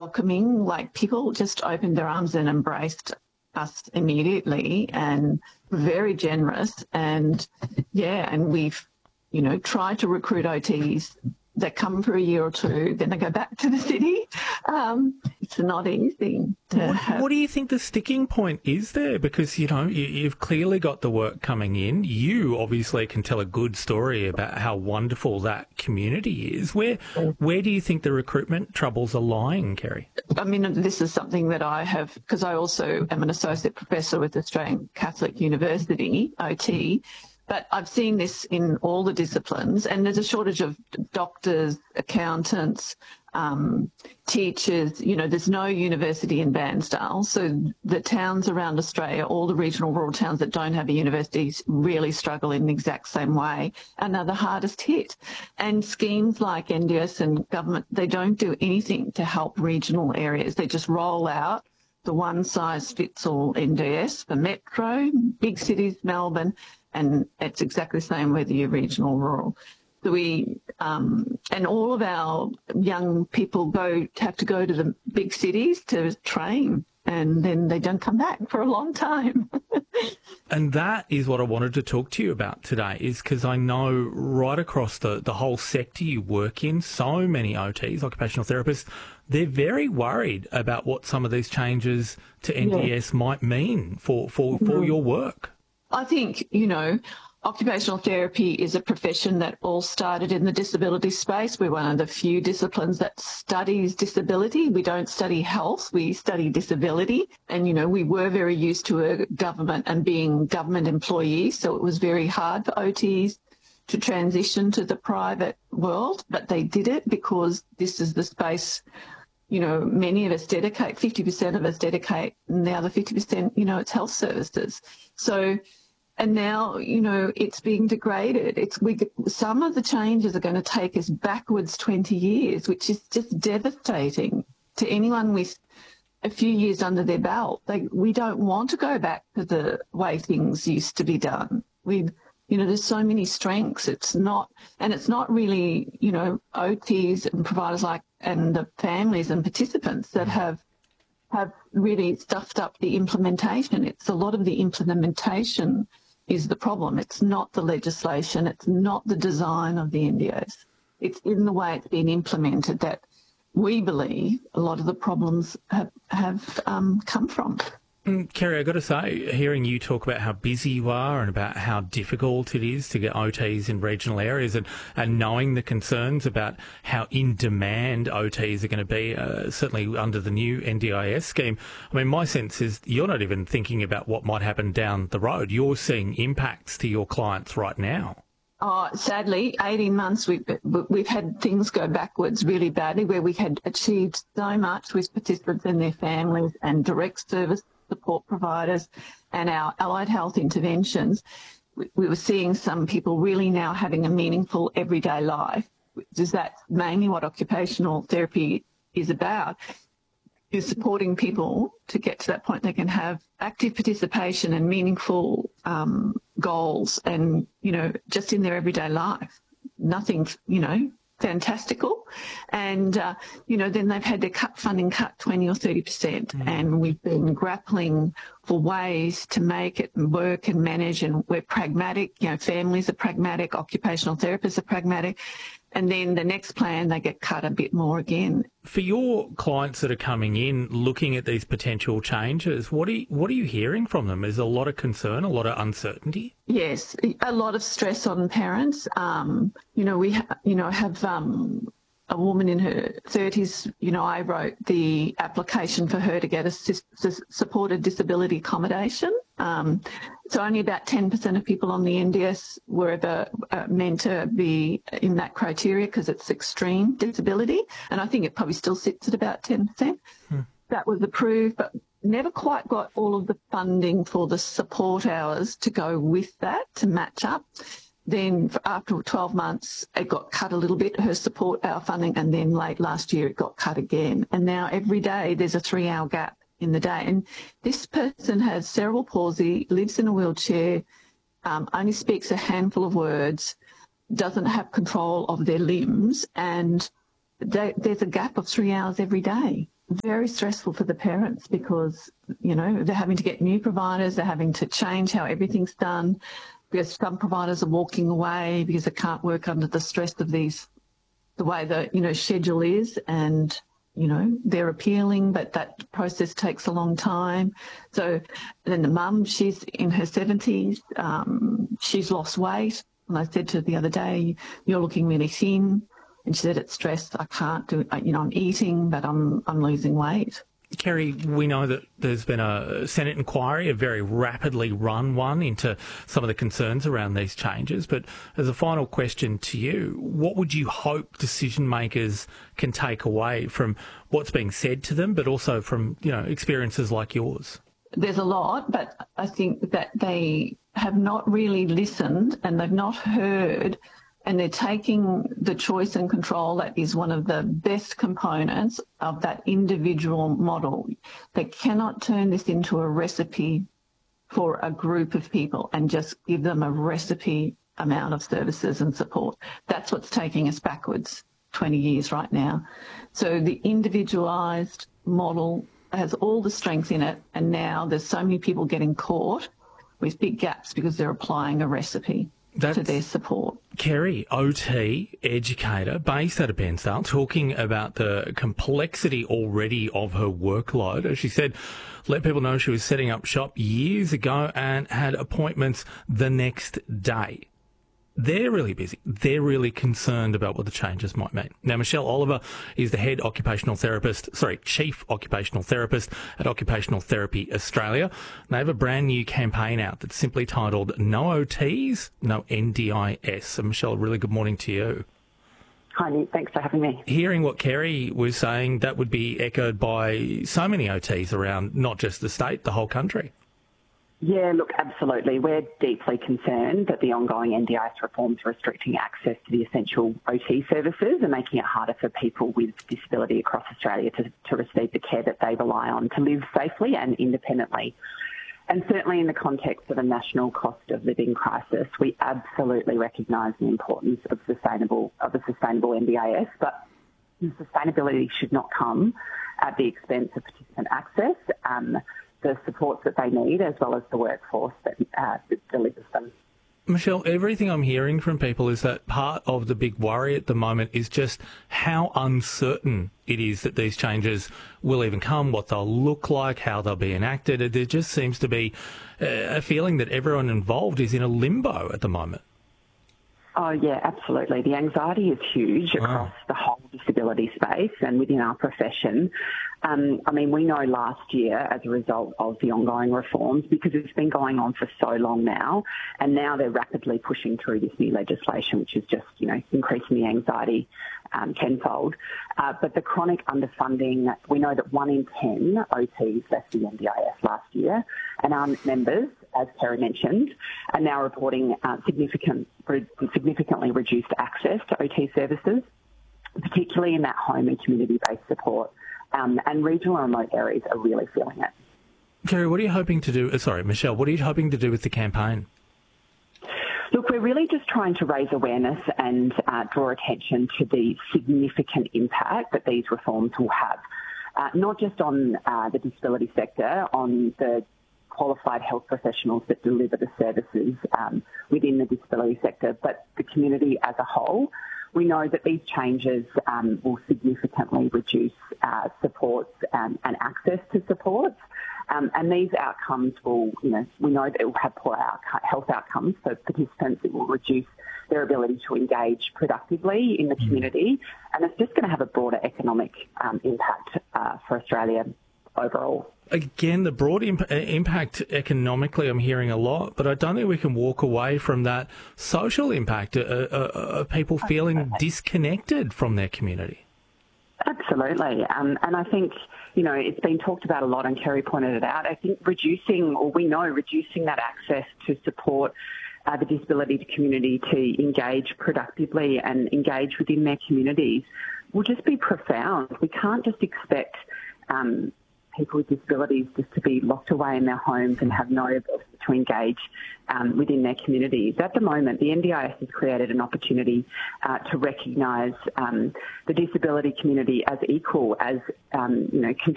welcoming. Like, people just opened their arms and embraced us immediately, and very generous. And yeah, and we've, tried to recruit OTs that come for a year or two, then they go back to the city. It's not easy to have. What do you think the sticking point is there? Because, you've clearly got the work coming in. You obviously can tell a good story about how wonderful that community is. Where do you think the recruitment troubles are lying, Kerry? I mean, this is something that I have, because I also am an associate professor with Australian Catholic University, OT, but I've seen this in all the disciplines, and there's a shortage of doctors, accountants, teachers. There's no university in Bairnsdale. So the towns around Australia, all the regional rural towns that don't have a university, really struggle in the exact same way and are the hardest hit. And schemes like NDIS and government, they don't do anything to help regional areas. They just roll out the one-size-fits-all NDIS for metro, big cities, Melbourne, and it's exactly the same whether you're regional or rural. So and all of our young people have to go to the big cities to train, and then they don't come back for a long time. And that is what I wanted to talk to you about today, is because I know right across the whole sector you work in, so many OTs, occupational therapists, they're very worried about what some of these changes to NDIS might mean for your work. I think, occupational therapy is a profession that all started in the disability space. We're one of the few disciplines that studies disability. We don't study health, we study disability. And, we were very used to a government and being government employees, so it was very hard for OTs to transition to the private world, but they did it because this is the space, many of us dedicate, 50% of us dedicate, and the other 50%, it's health services. So, and now, it's being degraded. Some of the changes are going to take us backwards 20 years, which is just devastating to anyone with a few years under their belt. We don't want to go back to the way things used to be done. There's so many strengths. It's not really, OTs and providers and the families and participants that have really stuffed up the implementation. It's a lot of the implementation is the problem. It's not the legislation. It's not the design of the NDIS. It's in the way it's been implemented that we believe a lot of the problems have come from. Kerry, I've got to say, hearing you talk about how busy you are and about how difficult it is to get OTs in regional areas, and knowing the concerns about how in demand OTs are going to be, certainly under the new NDIS scheme, I mean, my sense is you're not even thinking about what might happen down the road. You're seeing impacts to your clients right now. Sadly, 18 months we've had things go backwards really badly, where we had achieved so much with participants and their families and direct service support providers and our allied health interventions. We were seeing some people really now having a meaningful everyday life. Is that mainly what occupational therapy is about? Is supporting people to get to that point they can have active participation and meaningful goals, and just in their everyday life. Nothing, fantastical. And, then they've had their funding cut 20 or 30%. And we've been grappling for ways to make it work and manage. And we're pragmatic, families are pragmatic, occupational therapists are pragmatic. And then the next plan, they get cut a bit more again. For your clients that are coming in looking at these potential changes, what are you hearing from them? Is there a lot of concern, a lot of uncertainty? Yes, a lot of stress on parents. We have a woman in her 30s. I wrote the application for her to get a supported disability accommodation. So only about 10% of people on the NDIS were ever meant to be in that criteria because it's extreme disability. And I think it probably still sits at about 10%. That was approved, but never quite got all of the funding for the support hours to go with that, to match up. Then after 12 months, it got cut a little bit, her support hour funding, and then late last year it got cut again. And now every day there's a 3-hour gap in the day. And this person has cerebral palsy, lives in a wheelchair, only speaks a handful of words, doesn't have control of their limbs, and there's a gap of 3 hours every day. very stressful for the parents because, they're having to get new providers, they're having to change how everything's done because some providers are walking away because they can't work under the stress of the way the, schedule is, and, they're appealing, but that process takes a long time. So then the mum, she's in her 70s, she's lost weight. And I said to her the other day, "You're looking really thin." And she said, "It's stress. I can't do it. I'm eating, but I'm losing weight." Kerry, we know that there's been a Senate inquiry, a very rapidly run one, into some of the concerns around these changes. But as a final question to you, what would you hope decision makers can take away from what's being said to them, but also from, experiences like yours? There's a lot, but I think that they have not really listened and they've not heard, and they're taking the choice and control that is one of the best components of that individual model. They cannot turn this into a recipe for a group of people and just give them a recipe amount of services and support. That's what's taking us backwards 20 years right now. So the individualised model has all the strength in it, and now there's so many people getting caught with big gaps because they're applying a recipe to their support. Kerry, OT educator based out of Bairnsdale, talking about the complexity already of her workload. As she said, let people know she was setting up shop years ago and had appointments the next day. They're really busy. They're really concerned about what the changes might mean. Now, Michelle Oliver is the Chief Occupational Therapist at Occupational Therapy Australia. They have a brand new campaign out that's simply titled No OTs, No NDIS. So, Michelle, really good morning to you. Hi, Nick. Thanks for having me. Hearing what Kerry was saying, that would be echoed by so many OTs around not just the state, the whole country. Yeah, look, absolutely. We're deeply concerned that the ongoing NDIS reforms restricting access to the essential OT services and making it harder for people with disability across Australia to receive the care that they rely on to live safely and independently. And certainly in the context of a national cost of living crisis, we absolutely recognise the importance of a sustainable NDIS, but sustainability should not come at the expense of participant access, the supports that they need, as well as the workforce that delivers them. Michelle, everything I'm hearing from people is that part of the big worry at the moment is just how uncertain it is that these changes will even come, what they'll look like, how they'll be enacted. There just seems to be a feeling that everyone involved is in a limbo at the moment. Oh, yeah, absolutely. The anxiety is huge across the whole disability space and within our profession. We know last year, as a result of the ongoing reforms, because it's been going on for so long now, and now they're rapidly pushing through this new legislation, which is just, increasing the anxiety tenfold. But the chronic underfunding, we know that 1 in 10 OTs left the NDIS last year, and our members, as Kerry mentioned, are now reporting significantly reduced access to OT services, particularly in that home and community-based support. And regional and remote areas are really feeling it. Kerry, what are you hoping to do? Michelle, what are you hoping to do with the campaign? Look, we're really just trying to raise awareness and draw attention to the significant impact that these reforms will have, not just on the disability sector, on the qualified health professionals that deliver the services within the disability sector, but the community as a whole. We know that these changes will significantly reduce supports and access to supports. And these outcomes will, we know that it will have poor health outcomes for participants. It will reduce their ability to engage productively in the community. And it's just going to have a broader economic impact for Australia overall. Again, the broad impact economically, I'm hearing a lot, but I don't think we can walk away from that social impact of people feeling disconnected from their community. Absolutely. And I think, it's been talked about a lot, and Kerry pointed it out. I think reducing that access to support the disability community to engage productively and engage within their communities will just be profound. We can't just expect people with disabilities just to be locked away in their homes and have no ability to to engage within their communities. At the moment, the NDIS has created an opportunity to recognise the disability community as equal, as